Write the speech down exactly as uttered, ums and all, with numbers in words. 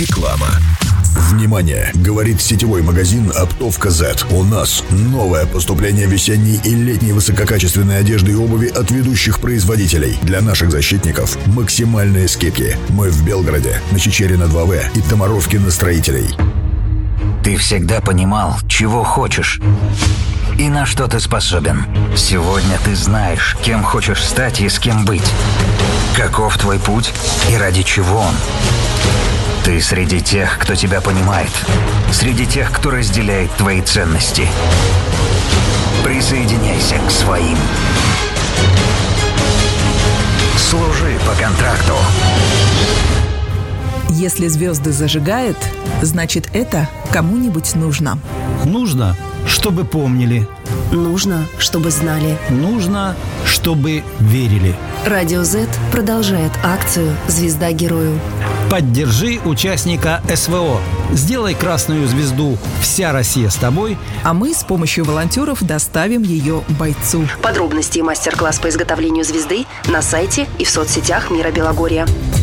Реклама. Внимание! Говорит сетевой магазин «Оптовка зет». У нас новое поступление весенней и летней высококачественной одежды и обуви от ведущих производителей. Для наших защитников максимальные скидки. Мы в Белгороде, на Чичерина два вэ и Томаровке на Строителей. Ты всегда понимал, чего хочешь и на что ты способен. Сегодня ты знаешь, кем хочешь стать и с кем быть. Каков твой путь и ради чего он. Ты среди тех, кто тебя понимает, среди тех, кто разделяет твои ценности. Присоединяйся к своим. Служи по контракту. Если звезды зажигают, значит, это кому-нибудь нужно. Нужно, чтобы помнили. Нужно, чтобы знали. Нужно, чтобы верили. Радио зет продолжает акцию «Звезда герою». Поддержи участника эс вэ о. Сделай красную звезду «Вся Россия с тобой», а мы с помощью волонтеров доставим ее бойцу. Подробности и мастер-класс по изготовлению звезды на сайте и в соцсетях Мира Белогорья.